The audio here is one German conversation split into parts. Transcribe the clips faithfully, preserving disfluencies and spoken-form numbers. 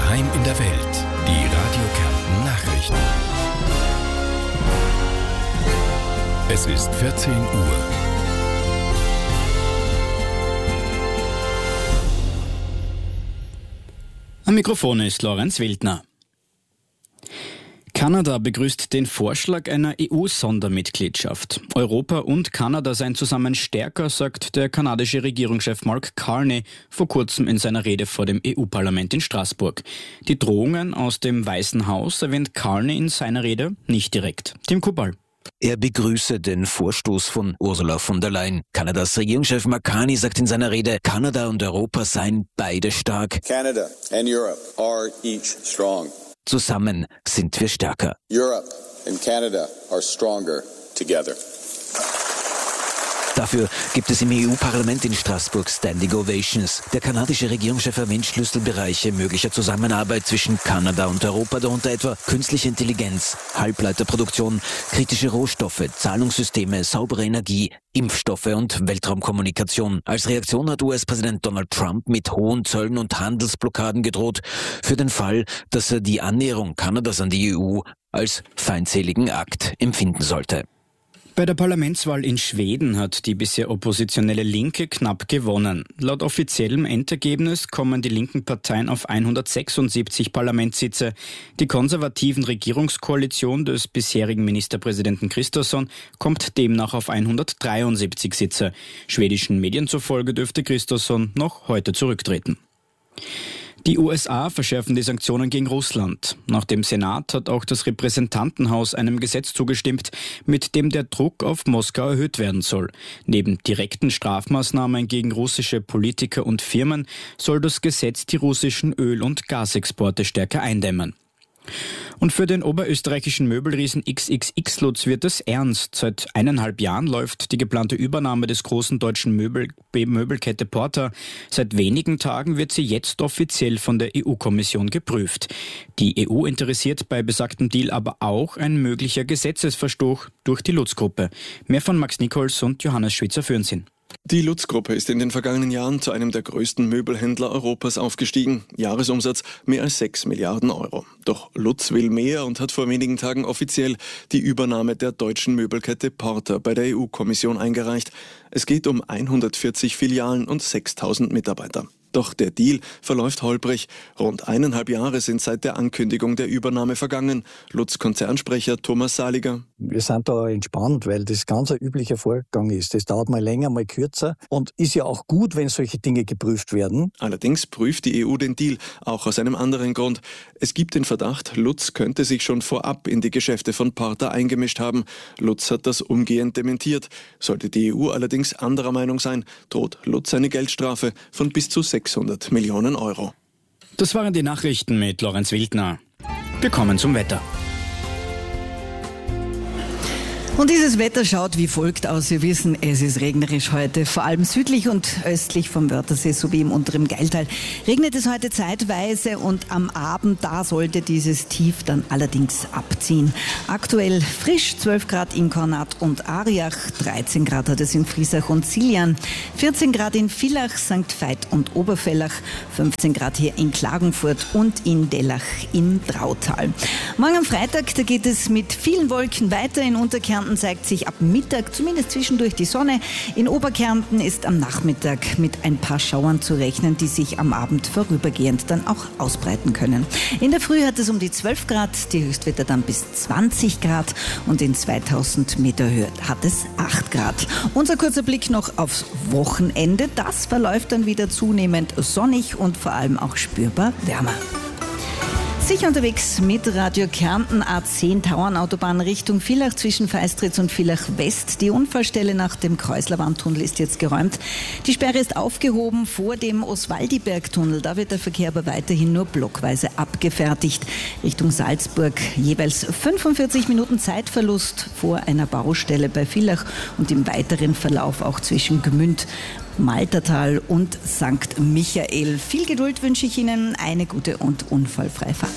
Daheim in der Welt. Die Radio Kärnten Nachrichten. Es ist vierzehn Uhr. Am Mikrofon ist Lorenz Wildner. Kanada begrüßt den Vorschlag einer E U-Sondermitgliedschaft. Europa und Kanada seien zusammen stärker, sagt der kanadische Regierungschef Mark Carney vor kurzem in seiner Rede vor dem E U-Parlament in Straßburg. Die Drohungen aus dem Weißen Haus erwähnt Carney in seiner Rede nicht direkt. Tim Kubal. Er begrüße den Vorstoß von Ursula von der Leyen. Kanadas Regierungschef Mark Carney sagt in seiner Rede, Kanada und Europa seien beide stark. Canada and Europe are each strong. Zusammen sind wir stärker. Europe and Canada are stronger together. Dafür gibt es im E U-Parlament in Straßburg Standing Ovations. Der kanadische Regierungschef erwähnt Schlüsselbereiche möglicher Zusammenarbeit zwischen Kanada und Europa, darunter etwa künstliche Intelligenz, Halbleiterproduktion, kritische Rohstoffe, Zahlungssysteme, saubere Energie, Impfstoffe und Weltraumkommunikation. Als Reaktion hat U S-Präsident Donald Trump mit hohen Zöllen und Handelsblockaden gedroht, für den Fall, dass er die Annäherung Kanadas an die E U als feindseligen Akt empfinden sollte. Bei der Parlamentswahl in Schweden hat die bisher oppositionelle Linke knapp gewonnen. Laut offiziellem Endergebnis kommen die linken Parteien auf hundertsechsundsiebzig Parlamentssitze. Die konservativen Regierungskoalition des bisherigen Ministerpräsidenten Kristersson kommt demnach auf hundertdreiundsiebzig Sitze. Schwedischen Medien zufolge dürfte Kristersson noch heute zurücktreten. Die U S A verschärfen die Sanktionen gegen Russland. Nach dem Senat hat auch das Repräsentantenhaus einem Gesetz zugestimmt, mit dem der Druck auf Moskau erhöht werden soll. Neben direkten Strafmaßnahmen gegen russische Politiker und Firmen soll das Gesetz die russischen Öl- und Gasexporte stärker eindämmen. Und für den oberösterreichischen Möbelriesen X X X Lutz wird es ernst. Seit eineinhalb Jahren läuft die geplante Übernahme des großen deutschen Möbel- Möbelkette Porter. Seit wenigen Tagen wird sie jetzt offiziell von der E U-Kommission geprüft. Die E U interessiert bei besagtem Deal aber auch ein möglicher Gesetzesverstoß durch die Lutz-Gruppe. Mehr von Max Nichols und Johannes Schwitzer-Fürnsinn. Die Lutz-Gruppe ist in den vergangenen Jahren zu einem der größten Möbelhändler Europas aufgestiegen. Jahresumsatz mehr als sechs Milliarden Euro. Doch Lutz will mehr und hat vor wenigen Tagen offiziell die Übernahme der deutschen Möbelkette Porter bei der E U-Kommission eingereicht. Es geht um hundertvierzig Filialen und sechstausend Mitarbeiter. Doch der Deal verläuft holprig. Rund eineinhalb Jahre sind seit der Ankündigung der Übernahme vergangen. Lutz-Konzernsprecher Thomas Saliger. Wir sind da entspannt, weil das ganz ein üblicher Vorgang ist. Das dauert mal länger, mal kürzer und ist ja auch gut, wenn solche Dinge geprüft werden. Allerdings prüft die E U den Deal auch aus einem anderen Grund. Es gibt den Verdacht, Lutz könnte sich schon vorab in die Geschäfte von Porter eingemischt haben. Lutz hat das umgehend dementiert. Sollte die E U allerdings anderer Meinung sein, droht Lutz eine Geldstrafe von bis zu sechshundert Millionen Euro. Das waren die Nachrichten mit Lorenz Wildner. Wir kommen zum Wetter. Und dieses Wetter schaut wie folgt aus. Wir wissen, es ist regnerisch heute. Vor allem südlich und östlich vom Wörthersee sowie im unteren Gailtal regnet es heute zeitweise und am Abend, da sollte dieses Tief dann allerdings abziehen. Aktuell frisch zwölf Grad in Kornat und Ariach, dreizehn Grad hat es in Friesach und Siljan, vierzehn Grad in Villach, Sankt Veit und Oberfellach, fünfzehn Grad hier in Klagenfurt und in Dellach im Drautal. Morgen am Freitag, da geht es mit vielen Wolken weiter. In Unterkärnten zeigt sich ab Mittag zumindest zwischendurch die Sonne. In Oberkärnten ist am Nachmittag mit ein paar Schauern zu rechnen, die sich am Abend vorübergehend dann auch ausbreiten können. In der Früh hat es um die zwölf Grad, die Höchstwerte dann bis zwanzig Grad und in zweitausend Meter Höhe hat es acht Grad. Unser kurzer Blick noch aufs Wochenende. Das verläuft dann wieder zunehmend sonnig und vor allem auch spürbar wärmer. Sicher unterwegs mit Radio Kärnten A zehn Tauernautobahn Richtung Villach zwischen Feistritz und Villach West. Die Unfallstelle nach dem Kreuzlerwandtunnel ist jetzt geräumt. Die Sperre ist aufgehoben vor dem Oswaldibergtunnel. Da wird der Verkehr aber weiterhin nur blockweise abgefertigt. Richtung Salzburg jeweils fünfundvierzig Minuten Zeitverlust vor einer Baustelle bei Villach und im weiteren Verlauf auch zwischen Gmünd, Maltertal und Sankt Michael. Viel Geduld wünsche ich Ihnen, eine gute und unfallfreie Fahrt.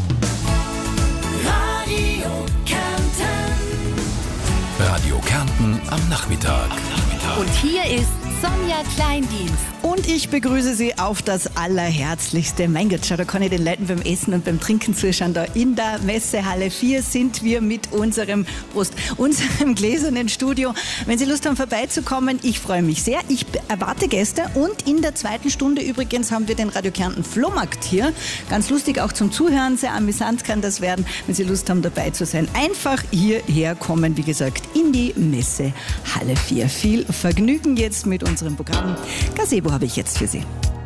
Radio Kärnten. Radio Kärnten am Nachmittag. Und hier ist Sonja Kleindienst. Und ich begrüße Sie auf das Allerherzlichste. Mein Gott, schau, da kann ich den Leuten beim Essen und beim Trinken zuschauen. Da in der Messehalle vier sind wir mit unserem, Prost, unserem gläsernen Studio. Wenn Sie Lust haben, vorbeizukommen, ich freue mich sehr. Ich erwarte Gäste und in der zweiten Stunde übrigens haben wir den Radio Kärnten Flohmarkt hier. Ganz lustig auch zum Zuhören, sehr amüsant kann das werden. Wenn Sie Lust haben, dabei zu sein, einfach hierher kommen, wie gesagt, in die Messehalle vier. Viel Vergnügen jetzt mit unserem Programm. Gazebo habe ich jetzt für Sie.